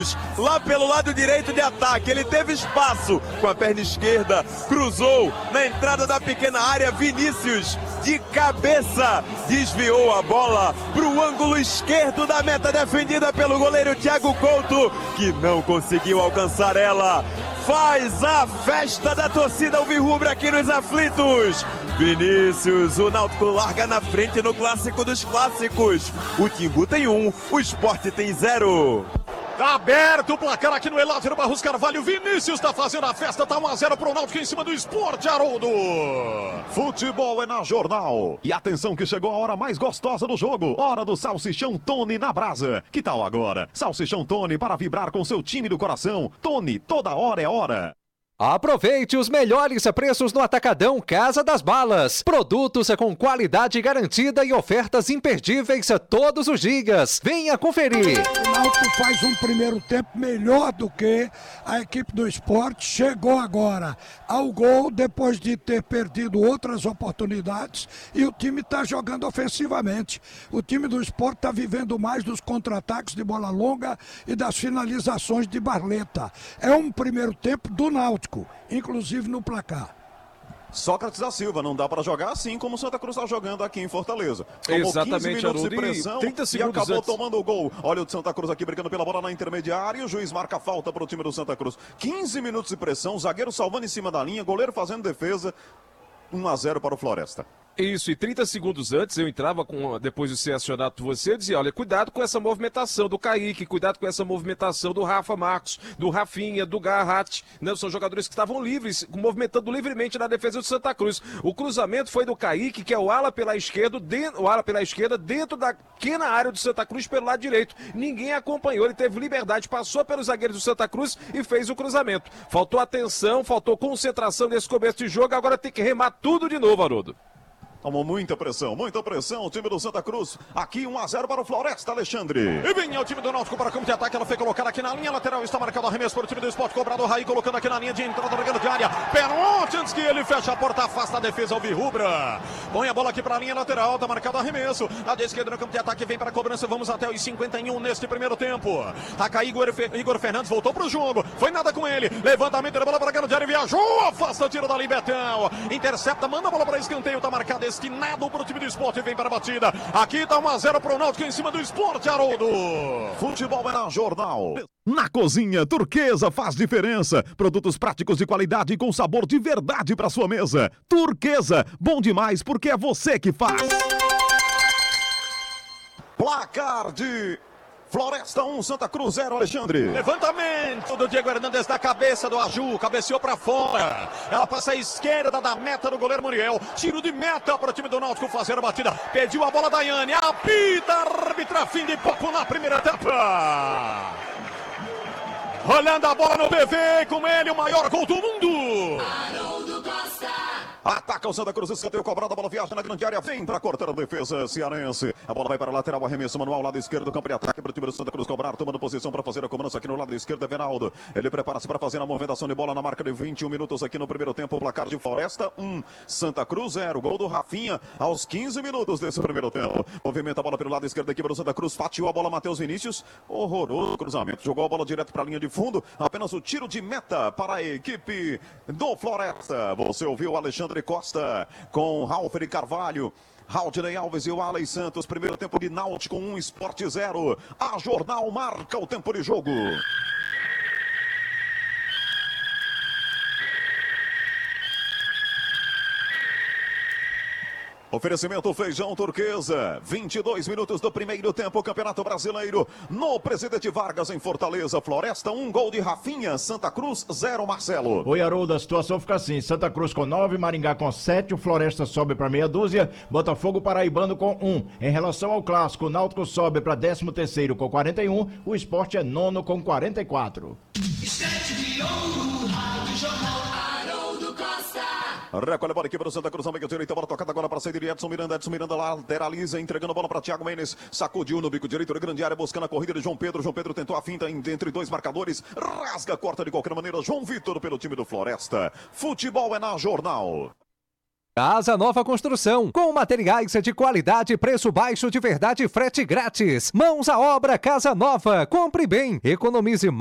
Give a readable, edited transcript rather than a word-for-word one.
Lá pelo lado direito de ataque, ele teve espaço com a perna esquerda, cruzou na entrada da pequena área. Vinícius de cabeça desviou a bola para o ângulo esquerdo da meta, defendida pelo goleiro Thiago Couto, que não conseguiu alcançar ela. Faz a festa da torcida alvirrubra aqui nos aflitos. Vinícius, o Náutico larga na frente no clássico dos clássicos. O Timbu tem 1, o Sport tem 0. Tá aberto o placar aqui no Elátero Barros Carvalho. Vinícius tá fazendo a festa, tá 1-0 pro Náutico em cima do Sport, Haroldo. Futebol é na Jornal. E atenção que chegou a hora mais gostosa do jogo. Hora do Salsichão Tony na brasa. Que tal agora? Salsichão Tony para vibrar com seu time do coração. Tony, toda hora é hora. Aproveite os melhores preços no Atacadão Casa das Balas. Produtos com qualidade garantida e ofertas imperdíveis todos os dias. Venha conferir. O Náutico faz um primeiro tempo melhor do que a equipe do Sport. Chegou agora ao gol depois de ter perdido outras oportunidades e o time está jogando ofensivamente. O time do Sport está vivendo mais dos contra-ataques de bola longa e das finalizações de Barleta. É um primeiro tempo do Náutico, inclusive no placar. Sócrates da Silva, não dá para jogar assim como o Santa Cruz está jogando aqui em Fortaleza. Tomou Exatamente, 15 minutos de pressão 30 segundos e acabou antes. tomando o gol. Olha o de Santa Cruz aqui brigando pela bola na intermediária e o juiz marca a falta para o time do Santa Cruz. 15 minutos de pressão, zagueiro salvando em cima da linha, goleiro fazendo defesa. 1-0 para o Floresta. Isso, e 30 segundos antes eu entrava, depois de ser acionado por você, eu dizia, olha, cuidado com essa movimentação do Kaique, cuidado com essa movimentação do Rafa Marcos, do Rafinha, do Garratti, né? São jogadores que estavam livres, movimentando livremente na defesa do Santa Cruz. O cruzamento foi do Kaique, que é o ala pela esquerda, dentro da pequena área do Santa Cruz pelo lado direito. Ninguém acompanhou, ele teve liberdade, passou pelos zagueiros do Santa Cruz e fez o cruzamento. Faltou atenção, faltou concentração nesse começo de jogo, agora tem que remar tudo de novo, Haroldo. Tomou muita pressão, o time do Santa Cruz. Aqui 1-0 para o Floresta, Alexandre. E vem o time do Náutico para o campo de ataque. Ela foi colocada aqui na linha lateral. Está marcado arremesso para o time do Sport. Cobrado o Raí, colocando aqui na linha de entrada da grande área. Pênalti antes que ele feche a porta, afasta a defesa alvirrubra. Põe a bola aqui para a linha lateral. Está marcado arremesso. A de esquerda no campo de ataque vem para a cobrança. Vamos até os 51 neste primeiro tempo. Taca Igor Fernandes, voltou para o jogo. Foi nada com ele. Levantamento da bola para a grande área. Viajou, afasta o tiro dali, Betão. Intercepta, manda a bola para escanteio. Está marcado destinado para o time do Sport e vem para a batida. Aqui está 1-0 para o Náutico em cima do Sport, Haroldo. Futebol é na Jornal. Na cozinha, Turquesa faz diferença. Produtos práticos de qualidade e com sabor de verdade para sua mesa. Turquesa, bom demais porque é você que faz. Placar de Floresta 1, Santa Cruz 0, Alexandre. Levantamento do Diego Hernandes da cabeça do Aju, cabeceou para fora. Ela passa à esquerda da meta do goleiro Muriel. Tiro de meta para o time do Náutico fazer a batida. Pediu a bola da Yane, apita, árbitra, fim de papo na primeira etapa. Olhando a bola no PV, com ele o maior gol do mundo. Haroldo Costa. Ataca o Santa Cruz, escanteio cobrado, a bola viaja na grande área, vem para cortar a defesa cearense. A bola vai para a lateral, arremesso manual, lado esquerdo do campo de ataque para o time do Santa Cruz cobrar, tomando posição para fazer a cobrança aqui no lado esquerdo, é Venaldo. Ele prepara-se para fazer a movimentação de bola na marca de 21 minutos aqui no primeiro tempo, o placar de Floresta 1, Santa Cruz 0, gol do Rafinha aos 15 minutos desse primeiro tempo. Movimenta a bola pelo lado esquerdo da equipe do Santa Cruz, fatiou a bola Matheus Vinícius, horroroso cruzamento, jogou a bola direto para a linha de fundo, apenas o tiro de meta para a equipe do Floresta. Você ouviu Alexandre Costa com Ralfer Carvalho, Raudinei Alves e o Alex Santos. Primeiro tempo de Náutico 1, Sport 0. A Jornal marca o tempo de jogo. Oferecimento Feijão Turquesa, 22 minutos do primeiro tempo, Campeonato Brasileiro, no Presidente Vargas em Fortaleza, Floresta, 1 gol de Rafinha, Santa Cruz 0, Marcelo. Oi, Haroldo, a situação fica assim, Santa Cruz com 9, Maringá com 7, o Floresta sobe para meia dúzia, Botafogo Paraibano com 1. Em relação ao clássico, o Náutico sobe para 13º com 41, o Sport é 9º com 44. Recolhe a bola aqui para o Santa Cruz, amiga direita, a bola tocada agora para a saída de Edson Miranda lateraliza, entregando a bola para Thiago Mendes, sacudiu no bico direito da grande área, buscando a corrida de João Pedro tentou a finta entre dois marcadores, rasga, corta de qualquer maneira, João Vitor pelo time do Floresta. Futebol é na Jornal. Casa Nova Construção, com materiais de qualidade, preço baixo de verdade e frete grátis. Mãos à obra, Casa Nova. Compre bem, economize mais.